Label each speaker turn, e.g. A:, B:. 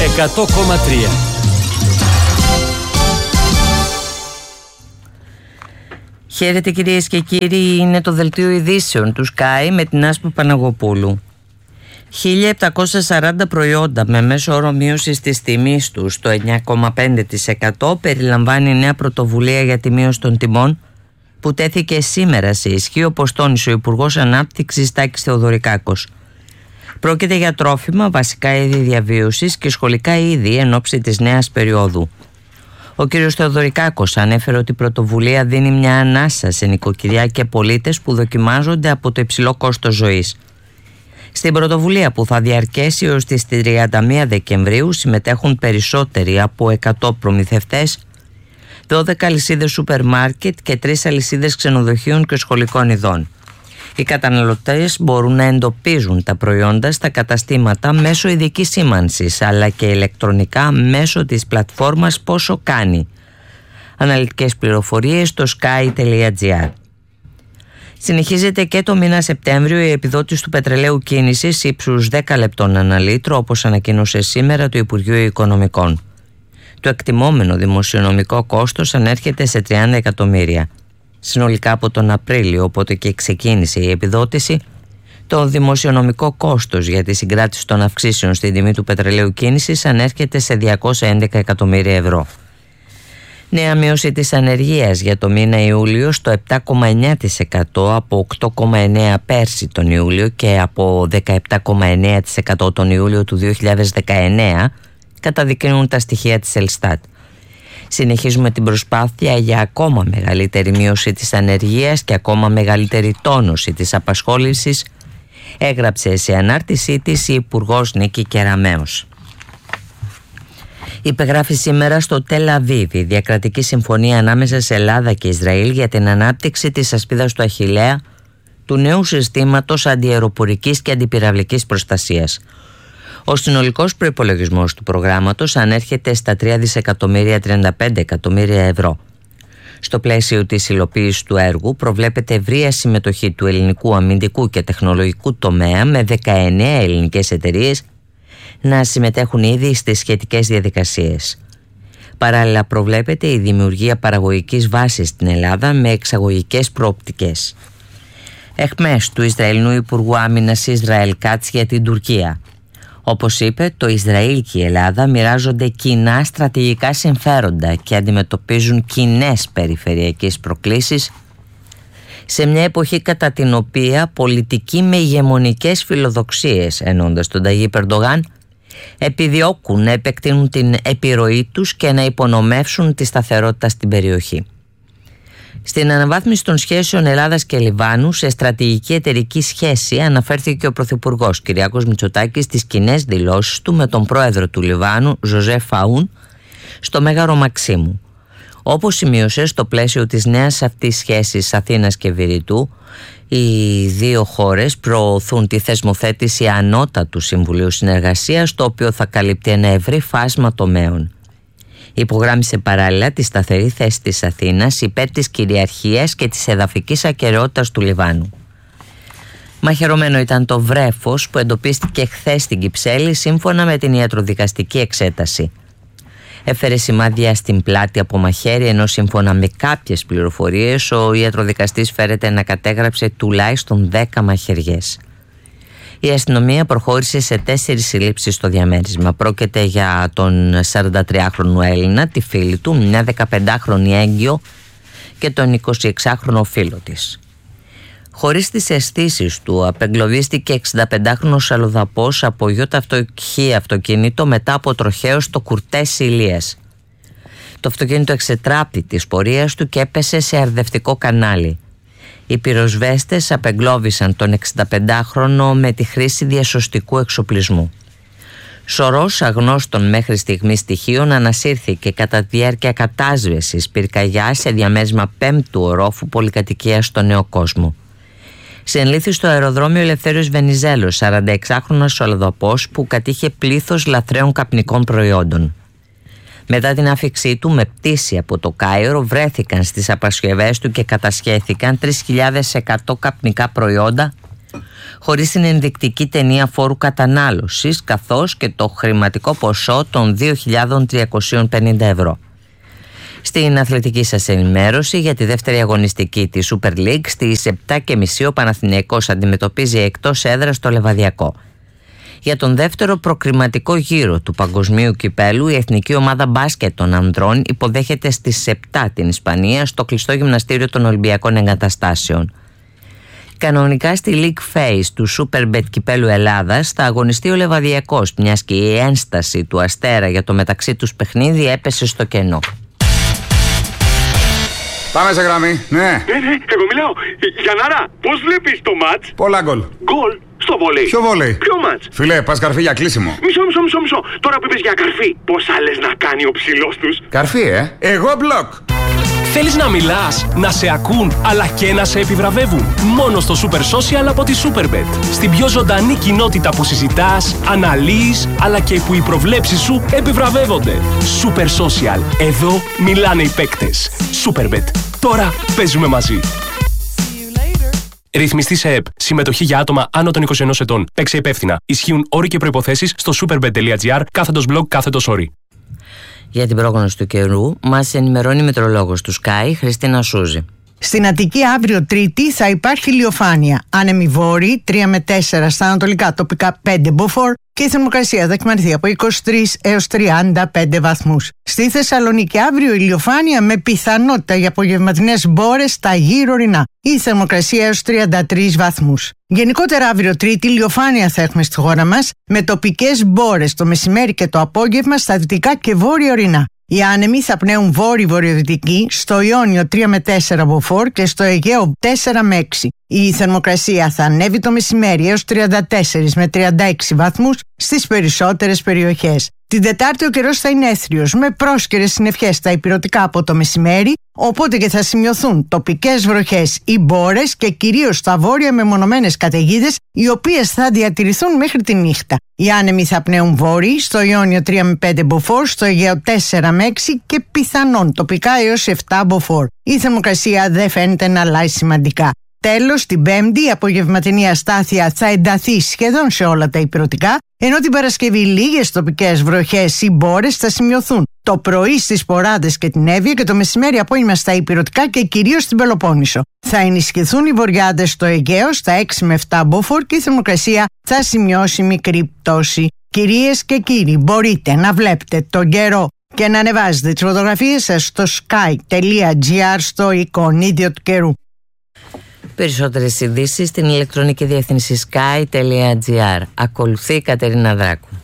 A: 100,3.
B: Χαίρετε κυρίες και κύριοι, είναι το δελτίο ειδήσεων του Sky με την Άσπα Παναγοπούλου. 1.740 προϊόντα με μέσο όρο μείωσης της τιμής τους στο 9,5% περιλαμβάνει νέα πρωτοβουλία για τη μείωση των τιμών που τέθηκε σήμερα σε ισχύ, όπως τόνισε ο Υπουργός Ανάπτυξης Τάκης Θεοδωρικάκος. Πρόκειται για τρόφιμα, βασικά είδη διαβίωσης και σχολικά είδη εν ώψη της νέας περίοδου. Ο κ. Θεοδωρικάκος ανέφερε ότι η πρωτοβουλία δίνει μια ανάσα σε νοικοκυριά και πολίτες που δοκιμάζονται από το υψηλό κόστος ζωής. Στην πρωτοβουλία, που θα διαρκέσει έως τις 31 Δεκεμβρίου, συμμετέχουν περισσότεροι από 100 προμηθευτές, 12 αλυσίδες σούπερ μάρκετ και 3 αλυσίδες ξενοδοχείων και σχολικών ειδών. Οι καταναλωτές μπορούν να εντοπίζουν τα προϊόντα στα καταστήματα μέσω ειδικής σήμανσης, αλλά και ηλεκτρονικά μέσω της πλατφόρμας Πόσο Κάνει. Αναλυτικές πληροφορίες στο sky.gr. Συνεχίζεται και το μήνα Σεπτέμβριο η επιδότηση του πετρελαίου κίνησης ύψους 10 λεπτών ανά λίτρο, όπως ανακοίνωσε σήμερα το Υπουργείο Οικονομικών. Το εκτιμόμενο δημοσιονομικό κόστος ανέρχεται σε 30 εκατομμύρια. Συνολικά από τον Απρίλιο, οπότε και ξεκίνησε η επιδότηση, το δημοσιονομικό κόστος για τη συγκράτηση των αυξήσεων στην τιμή του πετρελαίου κίνησης ανέρχεται σε 211 εκατομμύρια ευρώ. Νέα μείωση της ανεργίας για το μήνα Ιούλιο στο 7,9% από 8,9% πέρσι τον Ιούλιο και από 17,9% τον Ιούλιο του 2019, καταδεικνύουν τα στοιχεία της Ελστάτ. Συνεχίζουμε την προσπάθεια για ακόμα μεγαλύτερη μείωση της ανεργίας και ακόμα μεγαλύτερη τόνωση της απασχόλησης, έγραψε σε ανάρτησή της η Υπουργός Νίκη Κεραμέως. Υπεγράφει σήμερα στο Τελ Αβίβ η διακρατική συμφωνία ανάμεσα σε Ελλάδα και Ισραήλ για την ανάπτυξη της ασπίδας του Αχιλλέα, του νέου συστήματος αντιαεροπορικής και αντιπυραυλικής προστασίας. Ο συνολικός προϋπολογισμός του προγράμματος ανέρχεται στα 3.035 εκατομμύρια ευρώ. Στο πλαίσιο της υλοποίησης του έργου προβλέπεται ευρεία συμμετοχή του ελληνικού αμυντικού και τεχνολογικού τομέα, με 19 ελληνικές εταιρείες να συμμετέχουν ήδη στις σχετικές διαδικασίες. Παράλληλα προβλέπεται η δημιουργία παραγωγικής βάσης στην Ελλάδα με εξαγωγικές προοπτικές. Εχμές του Ισραηλινού Υπουργού Άμυνας Ισραήλ Κάτς για την Τουρκία. Όπως είπε, το Ισραήλ και η Ελλάδα μοιράζονται κοινά στρατηγικά συμφέροντα και αντιμετωπίζουν κοινές περιφερειακές προκλήσεις σε μια εποχή κατά την οποία πολιτικοί με ηγεμονικές φιλοδοξίες, εννοώντας τον Ταγίπ Ερντογάν, επιδιώκουν να επεκτείνουν την επιρροή τους και να υπονομεύσουν τη σταθερότητα στην περιοχή. Στην αναβάθμιση των σχέσεων Ελλάδας και Λιβάνου σε στρατηγική εταιρική σχέση αναφέρθηκε ο Πρωθυπουργός Κυριάκος Μητσοτάκης στις κοινές δηλώσεις του με τον πρόεδρο του Λιβάνου Ζωζεφ Αούν στο Μέγαρο Μαξίμου. Όπως σημείωσε, στο πλαίσιο της νέας αυτής σχέσης Αθήνας και Βηρητού, οι δύο χώρες προωθούν τη θεσμοθέτηση ανώτατου Συμβουλίου Συνεργασίας, το οποίο θα καλύπτει ένα ευρύ φάσμα τομέων. Υπογράμμισε παράλληλα τη σταθερή θέση της Αθήνας υπέρ της κυριαρχίας και της εδαφικής ακεραιότητας του Λιβάνου. Μαχαιρωμένο ήταν το βρέφος που εντοπίστηκε χθες στην Κυψέλη σύμφωνα με την ιατροδικαστική εξέταση. Έφερε σημάδια στην πλάτη από μαχαίρι, ενώ σύμφωνα με κάποιες πληροφορίες ο ιατροδικαστής φέρεται να κατέγραψε τουλάχιστον 10 μαχαιριές. Η αστυνομία προχώρησε σε 4 συλλήψεις στο διαμέρισμα. Πρόκειται για τον 43χρονο Έλληνα, τη φίλη του, μια 15χρονη έγκυο και τον 26χρονο φίλο της. Χωρίς τις αισθήσεις του, απεγκλωβίστηκε 65χρονος αλλοδαπός από γιοταχή αυτοκίνητο μετά από τροχαίο στο Κουρτές Ηλίας. Το αυτοκίνητο εξετράπη της πορείας του και έπεσε σε αρδευτικό κανάλι. Οι πυροσβέστες απεγκλώβησαν τον 65χρονο με τη χρήση διασωστικού εξοπλισμού. Σωρός αγνώστων μέχρι στιγμής στοιχείων ανασύρθηκε κατά τη διάρκεια κατάσβεσης πυρκαγιάς σε διαμέρισμα 5ου ορόφου πολυκατοικίας στο Νέο Κόσμο. Συνελήφθη στο αεροδρόμιο Ελευθέριος Βενιζέλος 46χρονος αλλοδαπός που κατήχε πλήθος λαθρέων καπνικών προϊόντων. Μετά την άφιξή του με πτήση από το Κάιρο, βρέθηκαν στις αποσκευές του και κατασχέθηκαν 3.100 καπνικά προϊόντα, χωρίς την ενδεικτική ταινία φόρου κατανάλωσης, καθώς και το χρηματικό ποσό των 2.350 ευρώ. Στην αθλητική σας ενημέρωση για τη δεύτερη αγωνιστική της Super League, στις 7.30 ο Παναθηναϊκός αντιμετωπίζει εκτός έδρας το Λεβαδιακό. Για τον δεύτερο προκριματικό γύρο του Παγκοσμίου Κυπέλου, η εθνική ομάδα μπάσκετ των ανδρών υποδέχεται στις 7 την Ισπανία στο κλειστό γυμναστήριο των Ολυμπιακών Εγκαταστάσεων. Κανονικά στη League Phase του Superbet Κυπέλου Ελλάδας θα αγωνιστεί ο Λεβαδιακός, μιας και η ένσταση του Αστέρα για το μεταξύ τους παιχνίδι έπεσε στο κενό.
A: Πάμε σε γραμμή, ναι.
C: Εγώ μιλάω. Γιαννάρα, πώς βλέπεις το μάτς?
A: Πολλά γκολ.
C: Γκολ στο βολέι.
A: Ποιο βολέι?
C: Ποιο μάτς?
A: Φίλε, πας καρφί για κλείσιμο.
C: Μισό. Τώρα που είπες για καρφί, πώς άλλες να κάνει ο ψηλός τους?
A: Καρφί, Εγώ μπλοκ.
D: Θέλεις να μιλάς, να σε ακούν, αλλά και να σε επιβραβεύουν? Μόνο στο Super Social από τη Superbet. Στην πιο ζωντανή κοινότητα που συζητάς, αναλύεις, αλλά και που οι προβλέψεις σου επιβραβεύονται. Super Social. Εδώ μιλάνε οι παίκτες. Superbet. Τώρα παίζουμε μαζί. Ρυθμιστή σε ΕΠ. Συμμετοχή για άτομα άνω των 21 ετών. Παίξε υπεύθυνα. Ισχύουν όροι και προϋποθέσεις στο superbet.gr/blog/όροι.
B: Για την πρόγνωση του καιρού μας ενημερώνει η μετρολόγος του Sky, Χριστίνα Σούζη.
E: Στην Αττική αύριο Τρίτη θα υπάρχει ηλιοφάνεια. Άνεμοι βόρειοι 3 με 4 στα ανατολικά, τοπικά 5 μποφόρ και η θερμοκρασία θα κυμανθεί από 23 έως 35 βαθμούς. Στη Θεσσαλονίκη αύριο ηλιοφάνεια με πιθανότητα για απογευματινές μπόρες στα γύρω ορεινά. Η θερμοκρασία έως 33 βαθμούς. Γενικότερα αύριο Τρίτη ηλιοφάνεια θα έχουμε στη χώρα μας με τοπικές μπόρες το μεσημέρι και το απόγευμα στα δυτικά και βόρεια ορεινά. Οι άνεμοι θα πνέουν βόρειο-βορειοδυτική, στο Ιόνιο 3 με 4 μποφόρ και στο Αιγαίο 4 με 6. Η θερμοκρασία θα ανέβει το μεσημέρι έως 34 με 36 βαθμούς στις περισσότερες περιοχές. Την Τετάρτη ο καιρός θα είναι έθριος με πρόσκαιρες συννεφιές στα ηπειρωτικά από το μεσημέρι, οπότε και θα σημειωθούν τοπικές βροχές ή μπόρες και κυρίως στα βόρεια μεμονωμένες καταιγίδες, οι οποίες θα διατηρηθούν μέχρι τη νύχτα. Οι άνεμοι θα πνέουν βόρειοι, στο Ιόνιο 3 με 5 μποφόρ, στο Αιγαίο 4 με 6 και πιθανόν τοπικά έως 7 μποφόρ. Η θερμοκρασία δεν φαίνεται να αλλάζει σημαντικά. Τέλος, την Πέμπτη η απογευματινή αστάθεια θα ενταθεί σχεδόν σε όλα τα ηπειρωτικά, ενώ την Παρασκευή λίγες τοπικές βροχές ή μπόρες θα σημειωθούν το πρωί στις Ποράδες και την Εύβοια και το μεσημέρι απόγευμα στα ηπειρωτικά και κυρίως στην Πελοπόννησο. Θα ενισχυθούν οι βορειάδες στο Αιγαίο στα 6 με 7 μποφόρ και η θερμοκρασία θα σημειώσει μικρή πτώση. Κυρίες και κύριοι, μπορείτε να βλέπετε τον καιρό και να ανεβάζετε τις φωτογραφίες σας στο sky.gr στο εικονίδιο του καιρού.
B: Περισσότερες ειδήσεις στην ηλεκτρονική διεύθυνση sky.gr. Ακολουθεί η Κατερίνα Δράκου.